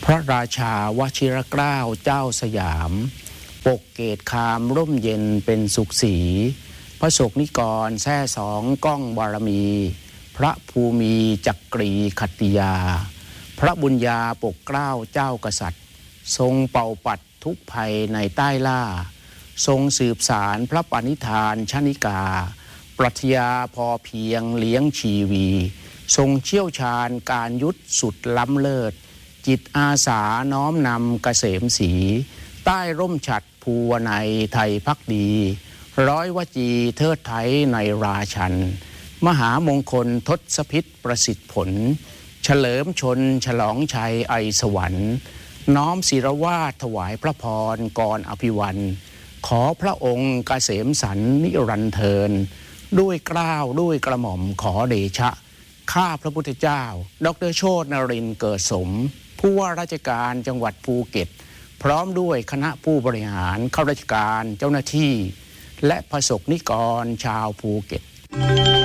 พระราชาวชิรเกล้าเจ้าสยามปกเกตคามร่มเย็นเป็นสุขสีพระศกนิกรแท้สองก้องบารมีพระภูมิจักรีขัตติยาพระบุญญาปกเกล้าเจ้ากษัตริย์ทรงเป่าปัดทุกภัยในใต้ล่าทรงสืบสารพระปณิธานชนิกาปรัชญาพอเพียงเลี้ยงชีวีทรงเชี่ยวชาญการยุทธสุดล้ำเลิศจิตอาสาน้อมนำเกษมศรีใต้ร่มฉัตรภูวนัยไทยพักดีร้อยวจีเทิดไทยในราชันมหามงคลทศพิษประสิทธิผลเฉลิมชนฉลองชัยไอสวรรค์น้อมศิรวาทถวายพระพรก่อนอภิวันขอพระองค์เกษมสันต์นิรันดร์เทินด้วยเกล้าด้วยกระหม่อมขอเดชะข้าพระพุทธเจ้าดร.โชตินรินทร์เกิดสมผู้ว่าราชการจังหวัดภูเก็ตพร้อมด้วยคณะผู้บริหารข้าราชการเจ้าหน้าที่และประสบนิกรชาวภูเก็ต